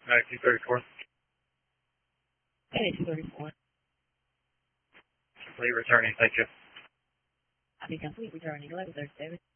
234. Hey, 234. Complete returning, thank you. I'll be complete returning 1137.